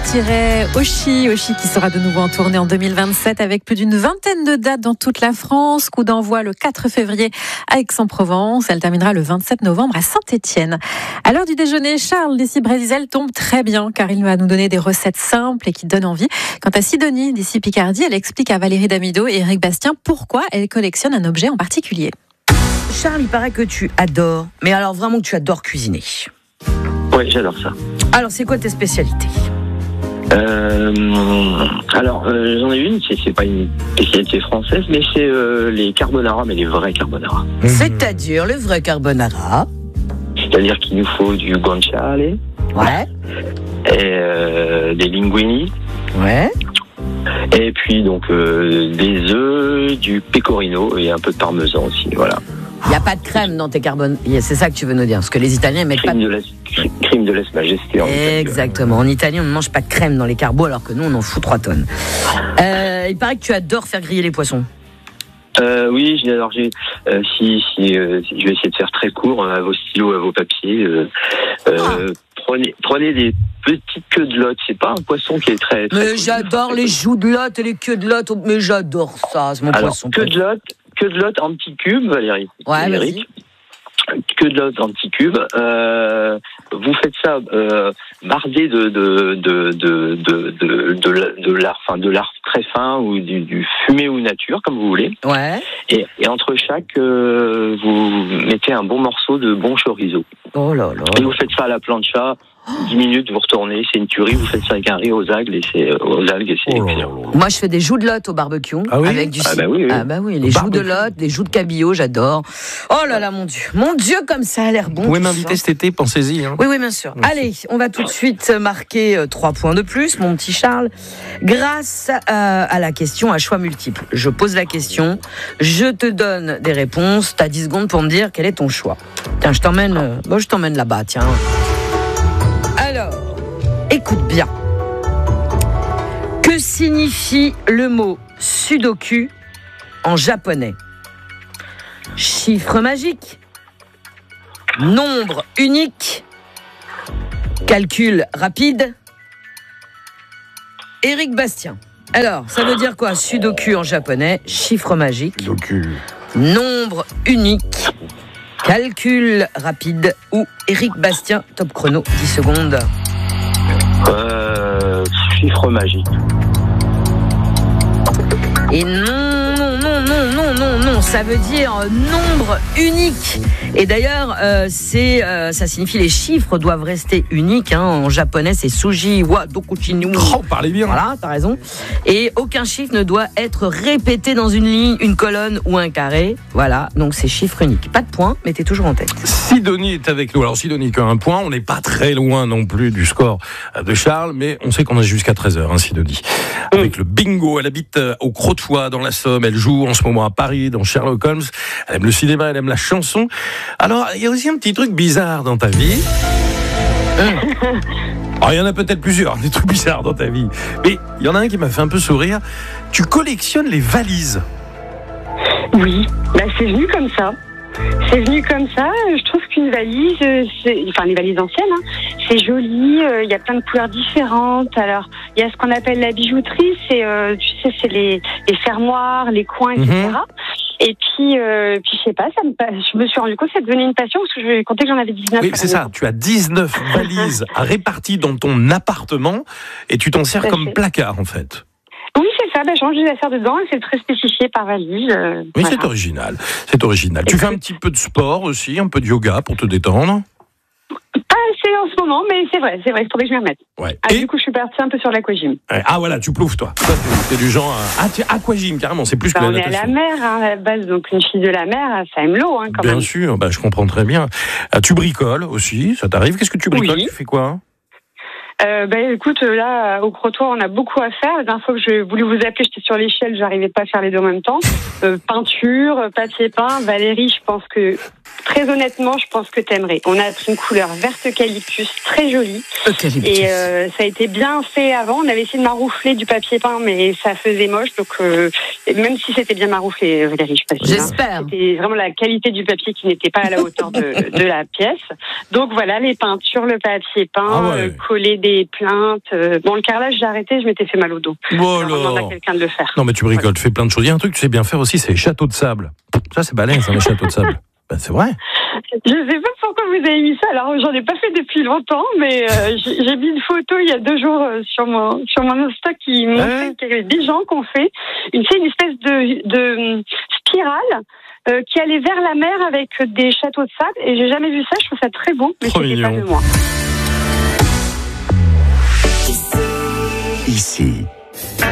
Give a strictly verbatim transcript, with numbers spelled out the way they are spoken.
partirait au Chi, au Chi qui sera de nouveau en tournée en deux mille vingt-sept avec plus d'une vingtaine de dates dans toute la France. Coup d'envoi le quatre février à Aix-en-Provence. Elle terminera le vingt-sept novembre à Saint-Étienne. À l'heure du déjeuner, Charles d'ici Brésil tombe très bien car il va nous donner des recettes simples et qui donnent envie. Quant à Sidonie d'ici Picardie, elle explique à Valérie Damido et Éric Bastien pourquoi elle collectionne un objet en particulier. Charles, il paraît que tu adores, mais alors vraiment que tu adores cuisiner. Oui, j'adore ça. Alors, c'est quoi tes spécialités ? Euh, alors, euh, j'en ai une, c'est, c'est pas une spécialité française, mais c'est euh, les carbonara, mais les vrais carbonara. Mmh. C'est-à-dire le vrai carbonara. C'est-à-dire qu'il nous faut du guanciale. Ouais. Et euh, des linguini. Ouais. Et puis, donc, euh, des œufs, du pecorino et un peu de parmesan aussi, voilà. Il n'y a pas de crème dans tes carbonara. C'est ça que tu veux nous dire, parce que les Italiens mettent crime pas de... de lait, crime de lèse-majesté. En Exactement. En Italie, on ne mange pas de crème dans les carbos, alors que nous, on en fout trois tonnes. Euh, il paraît que tu adores faire griller les poissons. Euh, oui, j'ai, alors j'ai, euh, si, si, euh, si, je vais essayer de faire très court, à vos stylos, à vos papiers. Euh, euh, ah. Prenez, prenez des petites queues de lotte. C'est pas un poisson qui est très. très mais j'adore les joues de lotte et les queues de lotte. Mais j'adore ça, c'est mon alors, poisson. Queue de lotte, queue de lotte en petits cubes, Valérie. Ouais, Valérie. vas-y. Queue de lotte en petits cubes. Euh, vous faites ça euh, bardé de de de de de de de, de lard, enfin de lard très fin ou du, du fumé ou nature comme vous voulez. Ouais. Et, et entre chaque, euh, vous mettez un bon morceau de bon chorizo. Oh là là. Et vous faites ça à la plancha. dix minutes, vous retournez, c'est une tuerie, vous faites ça avec un riz aux algues et c'est, aux algues et c'est oh excellent. Moi, je fais des joues de lotte au barbecue. Ah oui avec du ah bah oui, oui. Ah bah oui, les joues de lotte, les joues de cabillaud, j'adore. Oh là là, mon Dieu. Mon Dieu, comme ça a l'air bon. Vous pouvez m'inviter cet été, pensez-y. Hein. Oui, oui, bien sûr. Merci. Allez, on va tout de suite marquer euh, trois points de plus, mon petit Charles, grâce à, à la question à choix multiples. Je pose la question, je te donne des réponses, t'as dix secondes pour me dire quel est ton choix. Tiens, je t'emmène, euh, bon, je t'emmène là-bas, tiens. Alors, écoute bien. Que signifie le mot sudoku en japonais ? Chiffre magique, nombre unique, calcul rapide. Éric Bastien. Alors, ça veut dire quoi ? Sudoku en japonais, chiffre magique, Sudoku. Nombre unique, calcul rapide ou Éric Bastien, top chrono, dix secondes. Euh, chiffre magique. Et non, non, non, non, non, non, non, ça veut dire nombre unique. Et d'ailleurs, euh, c'est, euh, ça signifie les chiffres doivent rester uniques. Hein. En japonais, c'est suji wa dokuchinu. Oh, parlez bien. Voilà, t'as raison. Et aucun chiffre ne doit être répété dans une ligne, une colonne ou un carré. Voilà, donc c'est chiffre unique. Pas de point, mais t'es toujours en tête. Sidonie est avec nous. Alors Sidonie qui a un point, on n'est pas très loin non plus du score de Charles, mais on sait qu'on a jusqu'à treize heures, hein, Sidonie. Avec le bingo, elle habite au Crotoy dans la Somme, elle joue en ce moment à Paris dans Sherlock Holmes, elle aime le cinéma, elle aime la chanson. Alors, il y a aussi un petit truc bizarre dans ta vie. Alors, il y en a peut-être plusieurs, des trucs bizarres dans ta vie. Mais il y en a un qui m'a fait un peu sourire. Tu collectionnes les valises. Oui, bah c'est venu comme ça. C'est venu comme ça. Je trouve qu'une valise, c'est, enfin les valises anciennes, hein, c'est joli. Il euh, y a plein de couleurs différentes. Alors il y a ce qu'on appelle la bijouterie, c'est, euh, tu sais, c'est les, les fermoirs, les coins, et cetera. Mm-hmm. Et puis, euh, puis je sais pas, ça me, je me suis rendu compte que ça devenait une passion parce que je comptais que j'en avais dix-neuf. Oui, c'est ça. Tu as dix-neuf valises réparties dans ton appartement et tu t'en sers comme placard en fait. Oui, c'est ça. Ben, je range des affaires dedans et c'est très spécifié par valise. Euh, oui, voilà. c'est original. C'est original. Et tu fais un petit peu de sport aussi, un peu de yoga pour te détendre. Pas assez en ce moment, mais c'est vrai, c'est vrai. Il faudrait que je m'y remette. Ouais. Ah, et... Du coup, je suis partie un peu sur l'aquagym. Ah voilà, tu plouves toi. Toi, t'es, t'es du genre à... ah, tu aquagym carrément. C'est plus bah, que la on natation. On est à la mer hein, à la base, donc une fille de la mer, ça aime l'eau hein, quand Bien même. sûr, bah, je comprends très bien. Ah, tu bricoles aussi, ça t'arrive ? Qu'est-ce que tu bricoles ? Oui. Tu fais quoi ? Euh, ben écoute, là au Crotoy, on a beaucoup à faire. La dernière fois que j'ai voulu vous appeler, j'étais sur l'échelle, j'arrivais pas à faire les deux en même temps. Euh, peinture, papier peint, Valérie, je pense que Très honnêtement, je pense que t'aimerais. On a pris une couleur verte eucalyptus très jolie. Eucalyptus. Et euh, ça a été bien fait avant. On avait essayé de maroufler du papier peint, mais ça faisait moche. Donc, euh, même si c'était bien marouflé, Valérie, je sais pas si J'espère. hein, c'était vraiment la qualité du papier qui n'était pas à la hauteur de, de la pièce. Donc voilà, les peintures, le papier peint, Ah ouais. euh, coller des plaintes. Euh, bon, le carrelage, j'ai arrêté, je m'étais fait mal au dos. Voilà. Alors, on demande à quelqu'un de le faire. Non mais tu rigoles, tu fais plein de choses. Il y a un truc que tu sais bien faire aussi, c'est les châteaux de sable. Ça c'est balèze, hein, les châteaux de sable. Ben, c'est vrai. Je sais pas pourquoi vous avez mis ça. Alors, j'en ai pas fait depuis longtemps, mais euh, j'ai, j'ai mis une photo il y a deux jours euh, sur mon sur mon Insta qui montrait Ouais. qu'il y avait des gens qui ont fait une, c'est une espèce de, de spirale euh, qui allait vers la mer avec des châteaux de sable. Et j'ai jamais vu ça. Je trouve ça très beau, mais Trop c'était pas mignon. de moi. Ici.